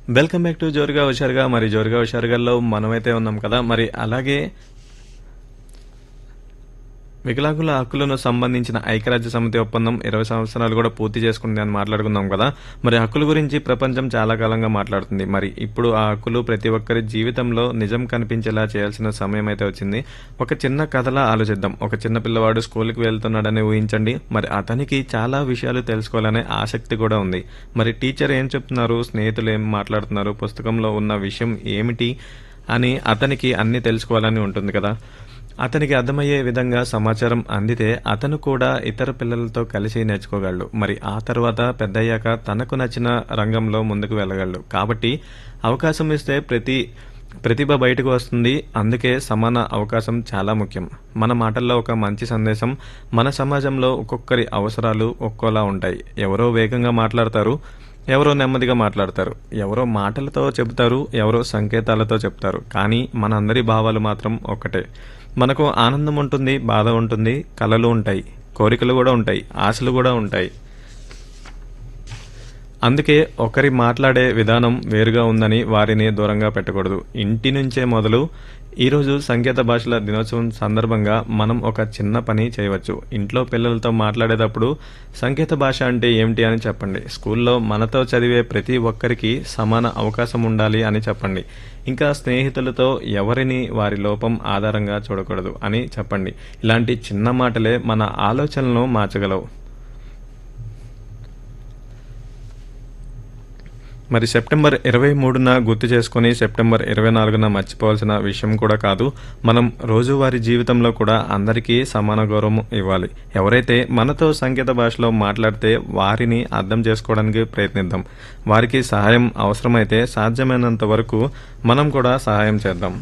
Welcome back to జోరుగా హుషారుగా. మరి జోరుగా హుషారుగాలో మనమైతే ఉన్నాం కదా. మరి అలాగే వికలాంగుల హక్కులను సంబంధించిన ఐక్యరాజ్య సమితి ఒప్పందం 20 సంవత్సరాలు కూడా పూర్తి చేసుకుంది అని మాట్లాడుకుందాం కదా. మరి హక్కుల గురించి ప్రపంచం చాలా కాలంగా మాట్లాడుతుంది. మరి ఇప్పుడు ఆ హక్కులు ప్రతి ఒక్కరి జీవితంలో నిజం కనిపించేలా చేయాల్సిన సమయం అయితే వచ్చింది. ఒక చిన్న కథలా ఆలోచిద్దాం. ఒక చిన్న పిల్లవాడు స్కూల్కి వెళ్తున్నాడని ఊహించండి. మరి అతనికి చాలా విషయాలు తెలుసుకోవాలనే ఆసక్తి కూడా ఉంది. మరి టీచర్ ఏం చెప్తున్నారు, స్నేహితులు ఏం మాట్లాడుతున్నారు, పుస్తకంలో ఉన్న విషయం ఏమిటి అని అతనికి అన్ని తెలుసుకోవాలని ఉంటుంది కదా. అతనికి అర్థమయ్యే విధంగా సమాచారం అందితే అతను కూడా ఇతర పిల్లలతో కలిసి నేర్చుకోగలడు. మరి ఆ తర్వాత పెద్దయ్యాక తనకు నచ్చిన రంగంలో ముందుకు వెళ్ళగలడు. కాబట్టి అవకాశం ఇస్తే ప్రతిభ బయటకు వస్తుంది. అందుకే సమాన అవకాశం చాలా ముఖ్యం. మన మాటల్లో ఒక మంచి సందేశం. మన సమాజంలో ఒక్కొక్కరి అవసరాలు ఒక్కోలా ఉంటాయి. ఎవరో వేగంగా మాట్లాడతారు, ఎవరో నెమ్మదిగా మాట్లాడతారు, ఎవరో మాటలతో చెబుతారు, ఎవరో సంకేతాలతో చెప్తారు. కానీ మనందరి భావాలు మాత్రం ఒక్కటే. మనకు ఆనందం ఉంటుంది, బాధ ఉంటుంది, కలలు ఉంటాయి, కోరికలు కూడా ఉంటాయి, ఆశలు కూడా ఉంటాయి. అందుకే ఒకరి మాట్లాడే విధానం వేరుగా ఉందని వారిని దూరంగా పెట్టకూడదు. ఇంటి నుంచే మొదలు. ఈరోజు సంకేత భాషల దినోత్సవం సందర్భంగా మనం ఒక చిన్న పని చేయవచ్చు. ఇంట్లో పిల్లలతో మాట్లాడేటప్పుడు సంకేత భాష అంటే ఏమిటి అని చెప్పండి. స్కూల్లో మనతో చదివే ప్రతి ఒక్కరికి సమాన అవకాశం ఉండాలి అని చెప్పండి. ఇంకా స్నేహితులతో ఎవరిని వారి లోపం ఆధారంగా చూడకూడదు అని చెప్పండి. ఇలాంటి చిన్న మాటలే మన ఆలోచనలను మార్చగలవు. మరి సెప్టెంబర్ 23న గుర్తు చేసుకుని సెప్టెంబర్ 24న మర్చిపోవాల్సిన విషయం కూడా కాదు. మనం రోజువారీ జీవితంలో కూడా అందరికీ సమాన గౌరవం ఇవ్వాలి. ఎవరైతే మనతో సంకేత భాషలో మాట్లాడితే వారిని అర్థం చేసుకోవడానికి ప్రయత్నిద్దాం. వారికి సహాయం అవసరమైతే సాధ్యమైనంత వరకు మనం కూడా సహాయం చేద్దాం.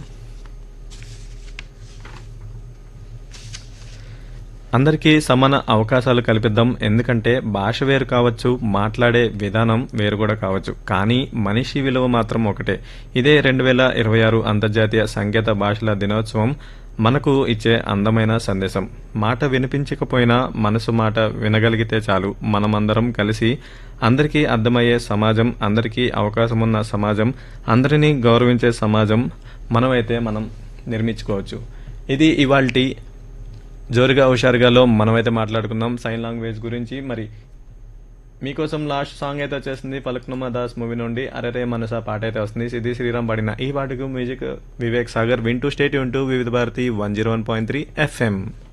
అందరికీ సమాన అవకాశాలు కల్పిద్దాం. ఎందుకంటే భాష వేరు కావచ్చు, మాట్లాడే విధానం వేరు కూడా కావచ్చు, కానీ మనిషి విలువ మాత్రం ఒకటే. ఇదే 2026 అంతర్జాతీయ సంకేత భాషల దినోత్సవం మనకు ఇచ్చే అందమైన సందేశం. మాట వినిపించకపోయినా మనసు మాట వినగలిగితే చాలు. మనమందరం కలిసి అందరికీ అర్థమయ్యే సమాజం, అందరికీ అవకాశమున్న సమాజం, అందరినీ గౌరవించే సమాజం మనం నిర్మించుకోవచ్చు. ఇది ఇవాల్టి జోరుగా హుషారుగాలో మనమైతే మాట్లాడుకుందాం సైన్ లాంగ్వేజ్ గురించి. మరి మీకోసం లాస్ట్ సాంగ్ అయితే వచ్చేసింది ఫలక్నుమా దాస్ మూవీ నుండి అరరే మనసా పాట అయితే వస్తుంది. సిద్ధి శ్రీరామ్ పాడిన ఈ పాటకు మ్యూజిక్ వివేక్ సాగర్. వింటూ స్టేట్ యూన్ టు వివిధ భారతి 101.3 FM.